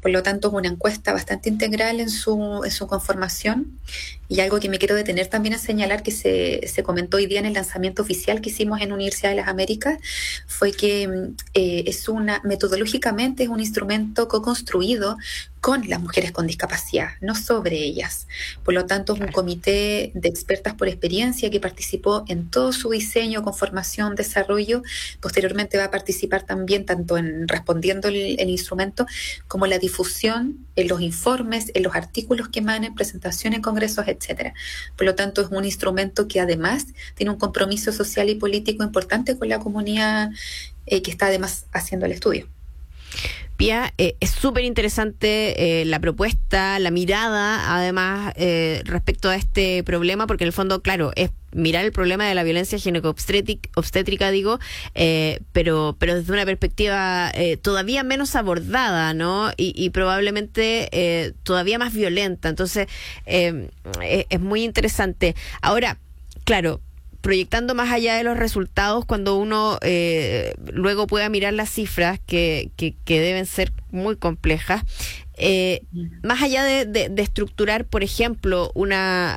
Por lo tanto, es una encuesta bastante integral en su conformación, y algo que me quiero detener también a señalar que se comentó hoy día en el lanzamiento oficial que hicimos en Universidad de las Américas, fue que metodológicamente es un instrumento co-construido con las mujeres con discapacidad, no sobre ellas. Por lo tanto, es un comité de expertas por experiencia que participó en todo su diseño, conformación, desarrollo. Posteriormente va a participar también tanto en respondiendo el instrumento como la difusión en los informes, en los artículos que emanen, presentaciones en congresos, etcétera. Por lo tanto, es un instrumento que además tiene un compromiso social y político importante con la comunidad que está además haciendo el estudio. Pía, es súper interesante la propuesta, la mirada, además, respecto a este problema, porque en el fondo, claro, es mirar el problema de la violencia ginecobstétrica, pero desde una perspectiva todavía menos abordada, ¿no? Y probablemente todavía más violenta. Entonces, es muy interesante. Ahora, claro, proyectando más allá de los resultados, cuando uno luego pueda mirar las cifras que deben ser muy complejas, más allá de estructurar, por ejemplo, una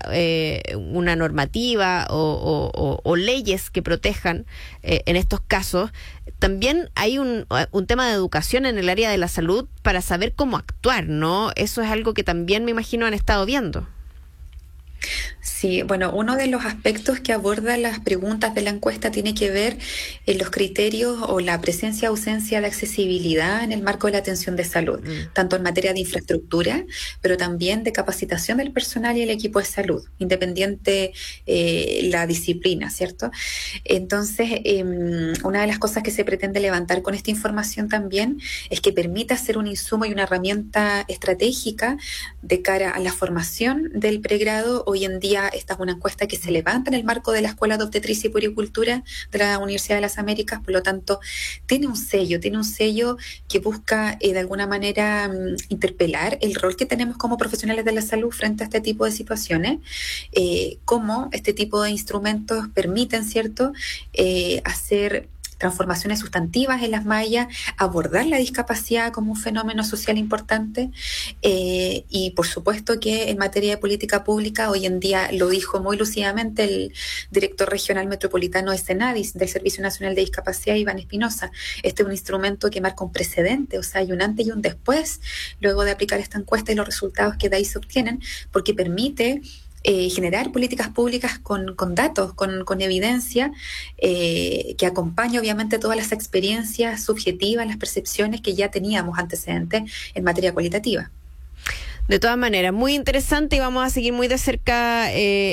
normativa o leyes que protejan en estos casos, también hay un tema de educación en el área de la salud para saber cómo actuar, ¿no? Eso es algo que también me imagino han estado viendo. Sí, bueno, uno de los aspectos que aborda las preguntas de la encuesta tiene que ver en los criterios o la presencia o ausencia de accesibilidad en el marco de la atención de salud, tanto en materia de infraestructura, pero también de capacitación del personal y el equipo de salud, independiente la disciplina, ¿cierto? Entonces, una de las cosas que se pretende levantar con esta información también es que permita ser un insumo y una herramienta estratégica de cara a la formación del pregrado. Hoy en día esta es una encuesta que se levanta en el marco de la Escuela de Obstetricia y Puericultura de la Universidad de las Américas, por lo tanto tiene un sello que busca de alguna manera interpelar el rol que tenemos como profesionales de la salud frente a este tipo de situaciones, cómo este tipo de instrumentos permiten, ¿cierto?, hacer transformaciones sustantivas en las mallas, abordar la discapacidad como un fenómeno social importante, y por supuesto que en materia de política pública, hoy en día lo dijo muy lúcidamente el director regional metropolitano de Senadis, del Servicio Nacional de Discapacidad, Iván Espinosa. Este es un instrumento que marca un precedente, o sea, hay un antes y un después luego de aplicar esta encuesta y los resultados que de ahí se obtienen, porque permite generar políticas públicas con datos, con evidencia, que acompañe obviamente todas las experiencias subjetivas, las percepciones que ya teníamos antecedentes en materia cualitativa. De todas maneras, muy interesante, y vamos a seguir muy de cerca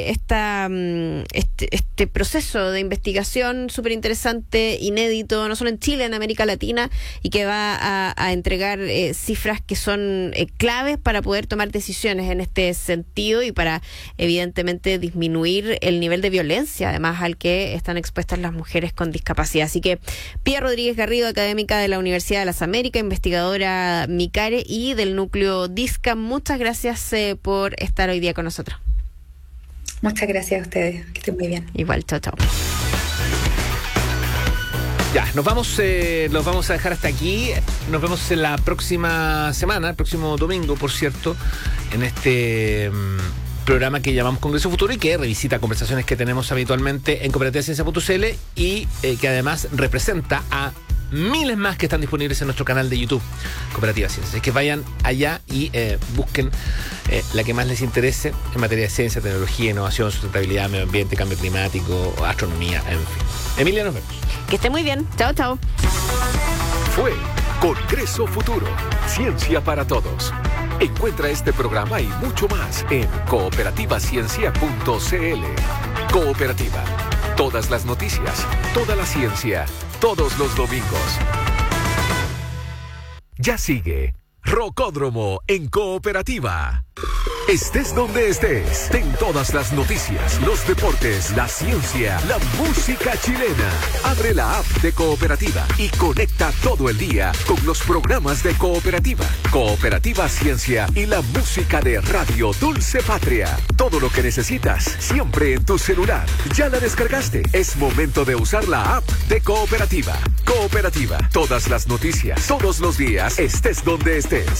este proceso de investigación súper interesante, inédito, no solo en Chile, en América Latina, y que va a entregar cifras que son claves para poder tomar decisiones en este sentido y para, evidentemente, disminuir el nivel de violencia, además, al que están expuestas las mujeres con discapacidad. Así que, Pía Rodríguez Garrido, académica de la Universidad de las Américas, investigadora MICARE y del núcleo DISCA, muchas gracias por estar hoy día con nosotros. Muchas gracias a ustedes, que estén muy bien. Igual, chao, chao. Ya, los vamos a dejar hasta aquí. Nos vemos en la próxima semana, el próximo domingo, por cierto, en este programa que llamamos Congreso Futuro y que revisita conversaciones que tenemos habitualmente en cooperativaciencia.cl y que además representa a miles más que están disponibles en nuestro canal de YouTube, Cooperativa Ciencia. Es que vayan allá y busquen la que más les interese en materia de ciencia, tecnología, innovación, sustentabilidad, medio ambiente, cambio climático, astronomía, en fin. Emilia, nos vemos. Que esté muy bien. Chao, chao. Fue Congreso Futuro, Ciencia para Todos. Encuentra este programa y mucho más en cooperativaciencia.cl. Cooperativa. Todas las noticias, toda la ciencia, todos los domingos. Ya sigue Rocódromo en Cooperativa. Estés donde estés, ten todas las noticias, los deportes, la ciencia, la música chilena. Abre la app de Cooperativa y conecta todo el día con los programas de Cooperativa, Cooperativa Ciencia y la música de Radio Dulce Patria. Todo lo que necesitas, siempre en tu celular. ¿Ya la descargaste? Es momento de usar la app de Cooperativa. Cooperativa, todas las noticias, todos los días, estés donde estés.